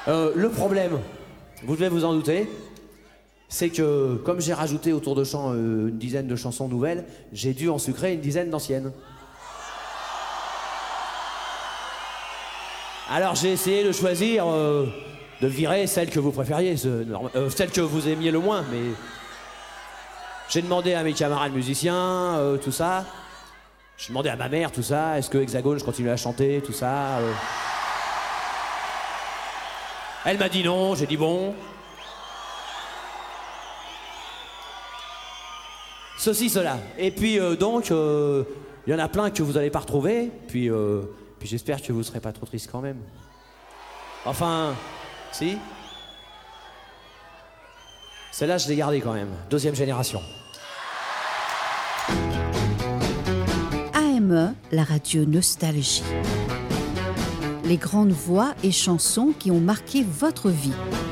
Le problème, vous devez vous en douter, c'est que comme j'ai rajouté autour de chant une dizaine de chansons nouvelles, j'ai dû en sucrer une dizaine d'anciennes. Alors j'ai essayé de choisir, de virer celle que vous préfériez, celle que vous aimiez le moins, mais... J'ai demandé à mes camarades musiciens, tout ça. J'ai demandé à ma mère, tout ça. Est-ce que Hexagone, je continue à chanter, tout ça Elle m'a dit non, j'ai dit bon. Ceci, cela. Et puis donc, il y en a plein que vous n'allez pas retrouver. Puis j'espère que vous ne serez pas trop triste quand même. Enfin, si. Celle-là, je l'ai gardée quand même. Deuxième génération. AME, la radio Nostalgie. Les grandes voix et chansons qui ont marqué votre vie.